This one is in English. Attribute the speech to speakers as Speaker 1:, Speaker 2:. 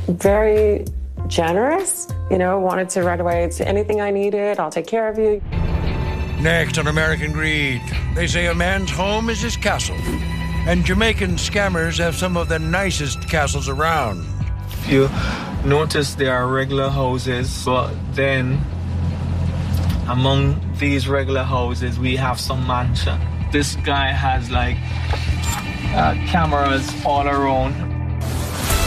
Speaker 1: Very generous, wanted to right away. It's anything I needed, I'll take care of you.
Speaker 2: Next on American Greed, they say a man's home is his castle. And Jamaican scammers have some of the nicest castles around.
Speaker 3: You notice there are regular houses, but then among these regular houses, we have some mansion. This guy has cameras all around